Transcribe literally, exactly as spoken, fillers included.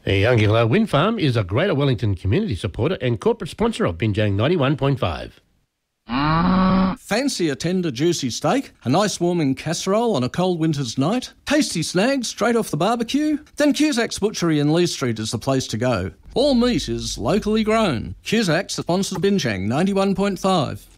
The Younginglow Wind Farm is a Greater Wellington community supporter and corporate sponsor of Binjang ninety-one point five. Fancy a tender, juicy steak, a nice warming casserole on a cold winter's night, tasty snags straight off the barbecue? Then Cusack's Butchery in Lee Street is the place to go. All meat is locally grown. Cusack's sponsors Binjang ninety-one point five.